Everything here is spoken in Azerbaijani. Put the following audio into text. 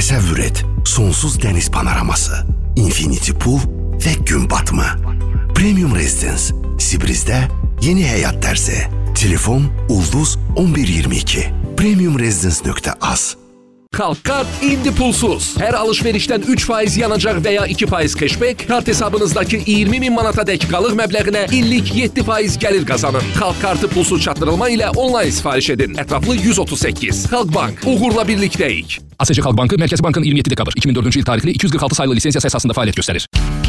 Təsəvvür et, sonsuz dəniz panoraması, infinity pool və gün batımı. Premium Residence, Sibriz'də yeni həyat tərzi. Telefon Ulduz 1122. Premiumresidence.az. Halk indi pulsuz. Hər alışverişdən 3% yanacaq və ya 2% cashback, kart hesabınızdakı 20.000 manata dək qalıq məbləğinə illik 7% gəlir qazanın. Xalq kartı pulsuz çatdırılma ilə onlayn sifariş edin. Ətraflı 138. Xalq Bank, uğurla birlikdəyik. ASC Xalq Bankı, Mərkəzi Bankın 27 dekabr 2004-cü il tarixli 246 sayılı lisensiyası əsasında fəaliyyət göstərir.